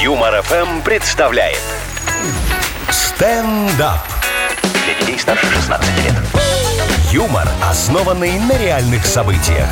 Юмор ФМ представляет стендап. Для детей старше 16 лет. Юмор, основанный на реальных событиях.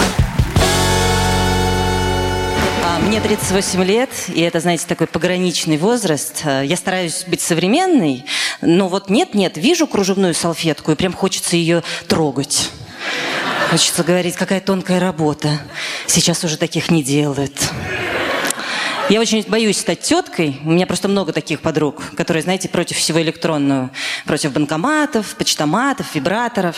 Мне 38 лет, и это, знаете, такой пограничный возраст. Я стараюсь быть современной, но вот нет-нет, вижу кружевную салфетку, и прям хочется ее трогать. Хочется говорить, какая тонкая работа. Сейчас уже таких не делают. Я очень боюсь стать теткой. У меня просто много таких подруг, которые, знаете, против всего электронного. Против банкоматов, почтоматов, вибраторов.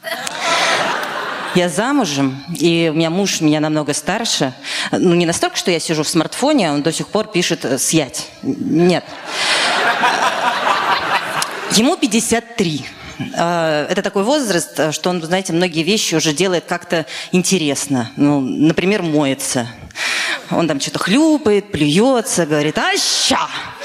Я замужем, и у меня муж меня намного старше. Ну, не настолько, что я сижу в смартфоне, а он до сих пор пишет «съять». Нет. Ему 53. Это такой возраст, что он, знаете, многие вещи уже делает как-то интересно. Ну, например, моется. Он там что-то хлюпает, плюется, говорит «Аща!».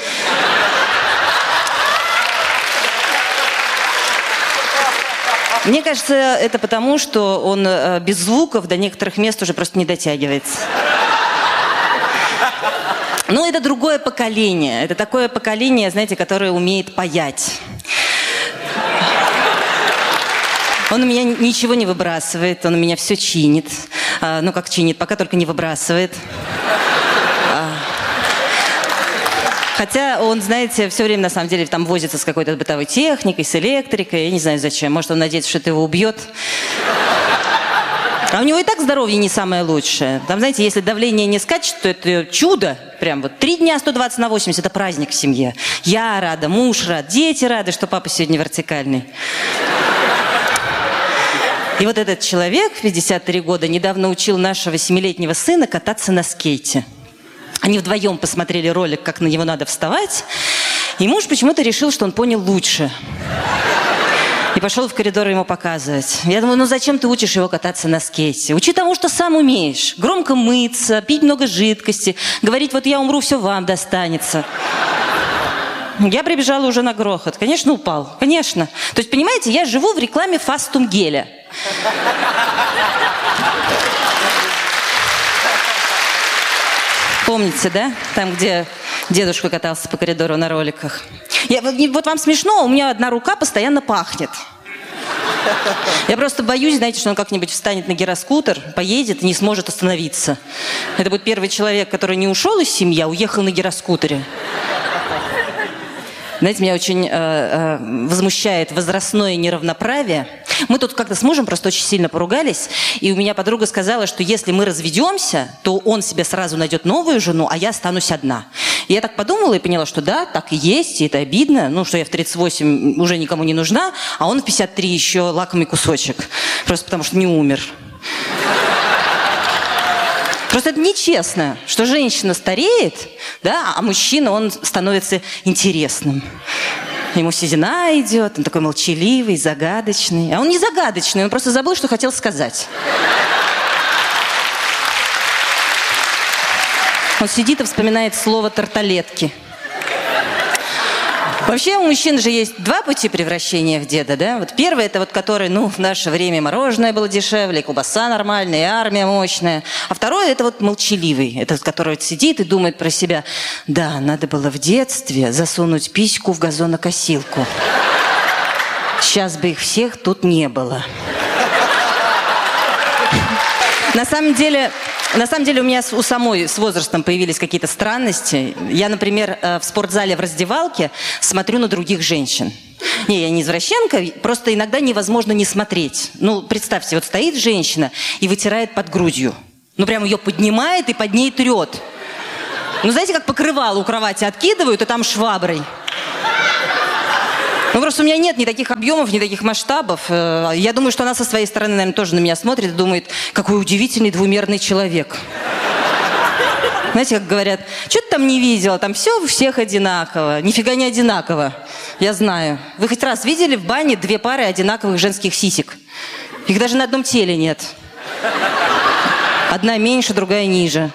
Мне кажется, это потому, что он без звуков до некоторых мест уже просто не дотягивается. Но это другое поколение. Это такое поколение, знаете, которое умеет паять. Он у меня ничего не выбрасывает, он у меня все чинит. Ну, как чинит, пока только не выбрасывает. Хотя он, знаете, все время, на самом деле, там возится с какой-то бытовой техникой, с электрикой. Я не знаю, зачем. Может, он надеется, что это его убьет. А у него и так здоровье не самое лучшее. Там, знаете, если давление не скачет, то это чудо. Прям вот 3 дня 120/80 – это праздник в семье. Я рада, муж рад, дети рады, что папа сегодня вертикальный. И вот этот человек в 53 года недавно учил нашего 7-летнего сына кататься на скейте. Они вдвоем посмотрели ролик, как на него надо вставать, и муж почему-то решил, что он понял лучше. И пошел в коридор ему показывать. Я думаю, ну зачем ты учишь его кататься на скейте? Учи тому, что сам умеешь. Громко мыться, пить много жидкости, говорить, вот я умру, все вам достанется. Я прибежала уже на грохот. Конечно, упал. Конечно. То есть, понимаете, я живу в рекламе Фастум геля. Помните, да? Там, где дедушка катался по коридору на роликах. Вот вам смешно, у меня одна рука постоянно пахнет. Я просто боюсь, знаете, что он как-нибудь встанет на гироскутер, поедет и не сможет остановиться. Это будет первый человек, который не ушел из семьи, а уехал на гироскутере. Знаете, меня очень возмущает возрастное неравноправие. Мы тут как-то с мужем просто очень сильно поругались, и у меня подруга сказала, что если мы разведемся, то он себе сразу найдет новую жену, а я останусь одна. И я так подумала и поняла, что да, так и есть, и это обидно, ну, что я в 38 уже никому не нужна, а он в 53 еще лакомый кусочек, просто потому что не умер. Просто это нечестно, что женщина стареет, да, а мужчина, он становится интересным. Ему седина идет, он такой молчаливый, загадочный. А он не загадочный, он просто забыл, что хотел сказать. Он сидит и вспоминает слово «тарталетки». Вообще у мужчин же есть 2 пути превращения в деда, да? Вот первый – это вот который, ну, в наше время мороженое было дешевле, колбаса нормальная, и армия мощная. А второй – это вот молчаливый, это который вот сидит и думает про себя. Да, надо было в детстве засунуть письку в газонокосилку. Сейчас бы их всех тут не было. На самом деле у меня у самой с возрастом появились какие-то странности. Я, например, в спортзале в раздевалке смотрю на других женщин. Не, я не извращенка, просто иногда невозможно не смотреть. Ну, представьте, вот стоит женщина и вытирает под грудью. Ну, прям ее поднимает и под ней трет. Ну, знаете, как покрывало у кровати откидывают, и там шваброй. Ну, просто у меня нет ни таких объемов, ни таких масштабов. Я думаю, что она со своей стороны, наверное, тоже на меня смотрит и думает, какой удивительный двумерный человек. Знаете, как говорят, что ты там не видела, там все у всех одинаково. Нифига не одинаково, я знаю. Вы хоть раз видели в бане 2 пары одинаковых женских сисек? Их даже на одном теле нет. Одна меньше, другая ниже.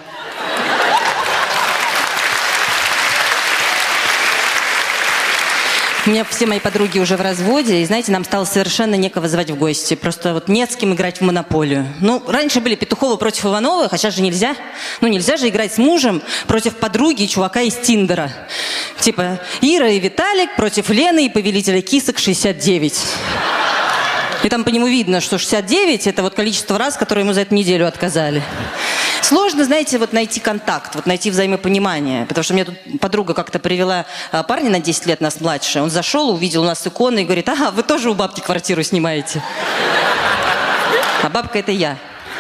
У меня все мои подруги уже в разводе, и, знаете, нам стало совершенно некого звать в гости. Просто вот не с кем играть в монополию. Ну, раньше были Петухова против Ивановых, а сейчас же нельзя. Ну, нельзя же играть с мужем против подруги и чувака из Тиндера. Типа Ира и Виталик против Лены и повелителя кисок 69. И там по нему видно, что 69 – это вот количество раз, которые ему за эту неделю отказали. Сложно, знаете, вот найти контакт, вот найти взаимопонимание. Потому что мне тут подруга как-то привела парня на 10 лет нас младше. Он зашел, увидел у нас иконы и говорит: ага, вы тоже у бабки квартиру снимаете. А бабка – это я.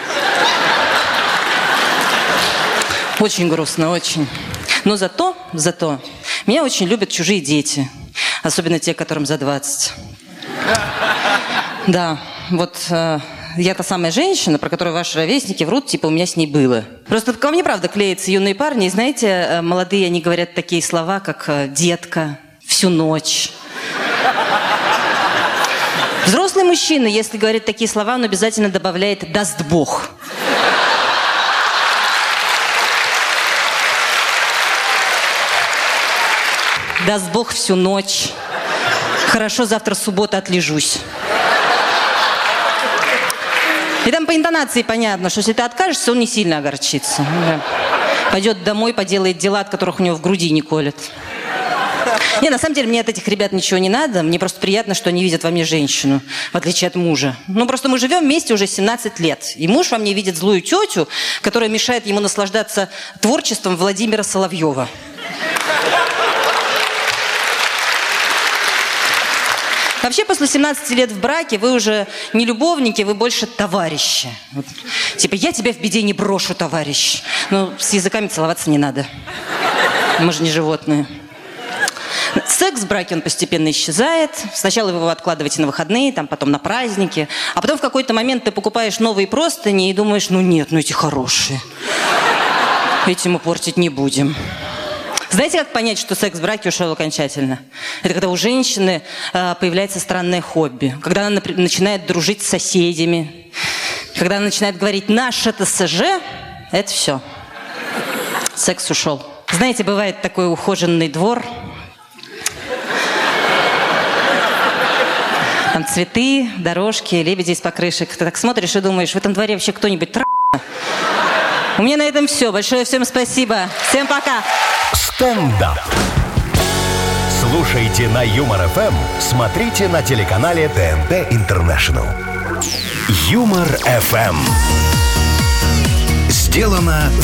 Очень грустно, очень. Но зато меня очень любят чужие дети. Особенно те, которым за 20. Да, вот я та самая женщина, про которую ваши ровесники врут, типа у меня с ней было. Просто ко мне, правда, клеятся юные парни. И знаете, молодые, они говорят такие слова, как «детка», «всю ночь». Взрослый мужчина, если говорит такие слова, он обязательно добавляет «даст Бог». «Даст Бог всю ночь». «Хорошо, завтра суббота, отлежусь». И там по интонации понятно, что если ты откажешься, он не сильно огорчится. Пойдет домой, поделает дела, от которых у него в груди не колет. Не, на самом деле, мне от этих ребят ничего не надо. Мне просто приятно, что они видят во мне женщину, в отличие от мужа. Ну, просто мы живем вместе уже 17 лет. И муж во мне видит злую тетю, которая мешает ему наслаждаться творчеством Владимира Соловьева. Вообще, после 17 лет в браке вы уже не любовники, вы больше товарищи. Вот. Типа, я тебя в беде не брошу, товарищ. Но с языками целоваться не надо. Мы же не животные. Секс в браке, он постепенно исчезает. Сначала вы его откладываете на выходные, там, потом на праздники. А потом в какой-то момент ты покупаешь новые простыни и думаешь: ну нет, ну эти хорошие. Эти мы портить не будем. Знаете, как понять, что секс в браке ушел окончательно? Это когда у женщины появляется странное хобби. Когда она начинает дружить с соседями. Когда она начинает говорить «наш ТСЖ», это все. Секс ушел. Знаете, бывает такой ухоженный двор. Там цветы, дорожки, лебеди из покрышек. Ты так смотришь и думаешь: в этом дворе вообще кто-нибудь трахался? У меня на этом все. Большое всем спасибо. Всем пока. Стендап. Слушайте на Юмор ФМ, смотрите на телеканале ТНТ Интернешнл. Юмор ФМ. Сделано